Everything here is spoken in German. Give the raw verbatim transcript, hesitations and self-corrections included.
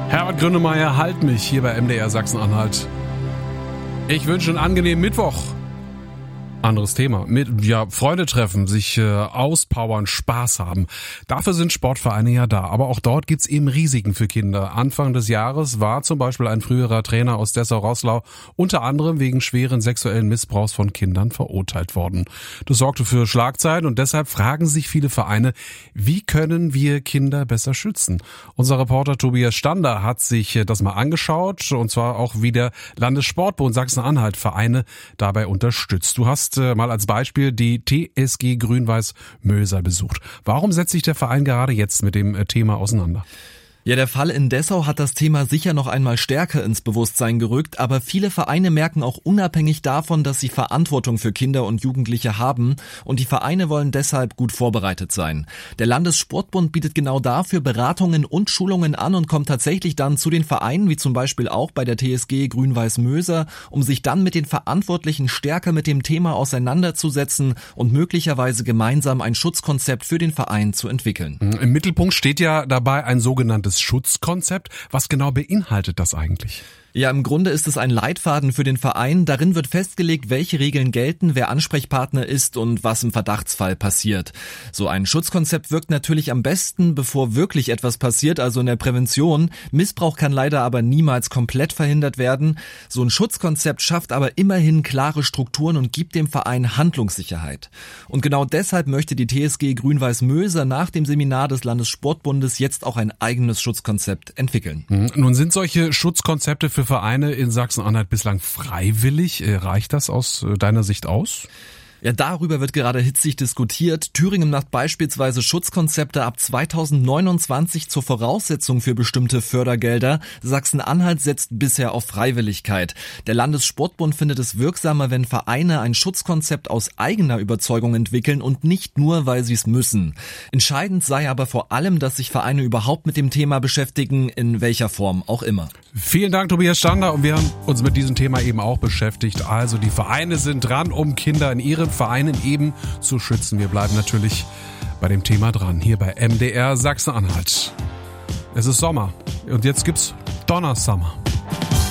Herbert Grönemeyer, halt mich hier bei M D R Sachsen-Anhalt. Ich wünsche einen angenehmen Mittwoch. Anderes Thema. Mit, ja, Freunde treffen, sich äh, auspowern, Spaß haben. Dafür sind Sportvereine ja da. Aber auch dort gibt's eben Risiken für Kinder. Anfang des Jahres war zum Beispiel ein früherer Trainer aus Dessau-Roßlau unter anderem wegen schweren sexuellen Missbrauchs von Kindern verurteilt worden. Das sorgte für Schlagzeilen und deshalb fragen sich viele Vereine, wie können wir Kinder besser schützen? Unser Reporter Tobias Stander hat sich das mal angeschaut und zwar auch, wie der Landessportbund Sachsen-Anhalt Vereine dabei unterstützt. Du hast mal als Beispiel die T S G Grün-Weiß Möser besucht. Warum setzt sich der Verein gerade jetzt mit dem Thema auseinander? Ja, der Fall in Dessau hat das Thema sicher noch einmal stärker ins Bewusstsein gerückt, aber viele Vereine merken auch unabhängig davon, dass sie Verantwortung für Kinder und Jugendliche haben und die Vereine wollen deshalb gut vorbereitet sein. Der Landessportbund bietet genau dafür Beratungen und Schulungen an und kommt tatsächlich dann zu den Vereinen, wie zum Beispiel auch bei der T S G Grün-Weiß Möser, um sich dann mit den Verantwortlichen stärker mit dem Thema auseinanderzusetzen und möglicherweise gemeinsam ein Schutzkonzept für den Verein zu entwickeln. Im Mittelpunkt steht ja dabei ein sogenanntes Schutzkonzept. Was genau beinhaltet das eigentlich? Ja, im Grunde ist es ein Leitfaden für den Verein. Darin wird festgelegt, welche Regeln gelten, wer Ansprechpartner ist und was im Verdachtsfall passiert. So ein Schutzkonzept wirkt natürlich am besten, bevor wirklich etwas passiert, also in der Prävention. Missbrauch kann leider aber niemals komplett verhindert werden. So ein Schutzkonzept schafft aber immerhin klare Strukturen und gibt dem Verein Handlungssicherheit. Und genau deshalb möchte die T S G Grün-Weiß Möser nach dem Seminar des Landessportbundes jetzt auch ein eigenes Schutzkonzept entwickeln. Nun sind solche Schutzkonzepte für Vereine in Sachsen-Anhalt bislang freiwillig. Reicht das aus deiner Sicht aus? Ja, darüber wird gerade hitzig diskutiert. Thüringen macht beispielsweise Schutzkonzepte ab zweitausendneunundzwanzig zur Voraussetzung für bestimmte Fördergelder. Sachsen-Anhalt setzt bisher auf Freiwilligkeit. Der Landessportbund findet es wirksamer, wenn Vereine ein Schutzkonzept aus eigener Überzeugung entwickeln und nicht nur, weil sie es müssen. Entscheidend sei aber vor allem, dass sich Vereine überhaupt mit dem Thema beschäftigen, in welcher Form auch immer. Vielen Dank, Tobias Stander. Und wir haben uns mit diesem Thema eben auch beschäftigt. Also die Vereine sind dran, um Kinder in ihren Vereinen eben zu schützen. Wir bleiben natürlich bei dem Thema dran, hier bei M D R Sachsen-Anhalt. Es ist Sommer und jetzt gibt's Donnersummer.